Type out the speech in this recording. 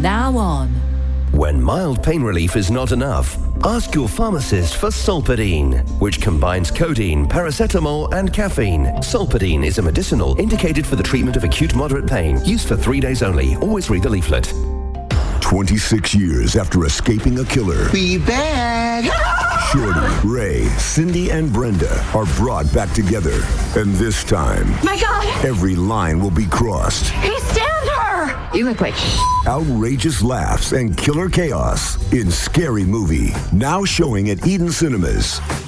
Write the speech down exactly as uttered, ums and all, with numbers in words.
now on. When mild pain relief is not enough, ask your pharmacist for Solpadeine, which combines codeine, paracetamol, and caffeine. Solpadeine is a medicinal indicated for the treatment of acute moderate pain. Used for three days only. Always read the leaflet. twenty-six years after escaping a killer. We back! Shorty, Ray, Cindy, and Brenda are brought back together. And this time, my God, every line will be crossed. He stabbed her! You look like sh- Outrageous laughs and killer chaos in Scary Movie. Now showing at Eden Cinemas.